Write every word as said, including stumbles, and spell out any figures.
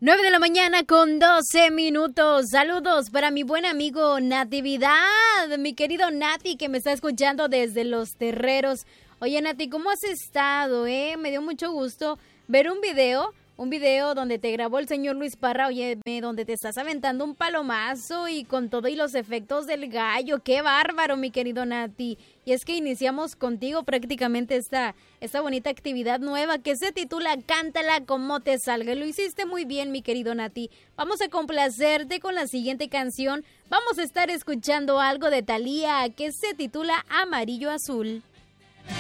nueve de la mañana con doce minutos. Saludos para mi buen amigo Natividad, mi querido Nati, que me está escuchando desde Los Terreros. Oye, Nati, ¿cómo has estado, eh? Me dio mucho gusto ver un video, un video donde te grabó el señor Luis Parra, oye, donde te estás aventando un palomazo y con todo y los efectos del gallo. ¡Qué bárbaro, mi querido Nati! Y es que iniciamos contigo prácticamente esta, esta bonita actividad nueva que se titula Cántala como te salga. Lo hiciste muy bien, mi querido Nati. Vamos a complacerte con la siguiente canción. Vamos a estar escuchando algo de Thalía que se titula Amarillo Azul.